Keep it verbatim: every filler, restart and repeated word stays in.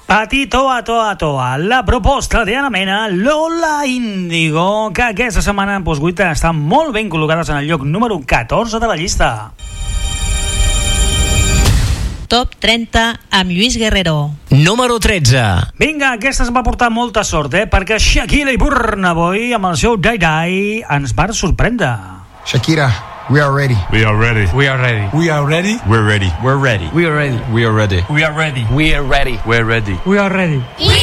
Patito a toa a toa, la proposta d'Anna Mena, Lola Índigo, que aquesta setmana en Post vuit estan molt ben col·locades en el lloc número catorze de la llista. Top trenta amb Lluís Guerrero. Número tretze. Vinga, aquesta es va portar molta sort, eh? Perquè Shakira i Burna Boy, amb el seu Dai Dai, ens va sorprendre. Shakira, we are ready. We are ready. We are ready. We are ready. We're ready. We're ready. We are ready. We are ready. We are ready. We are ready. We're ready. We are ready.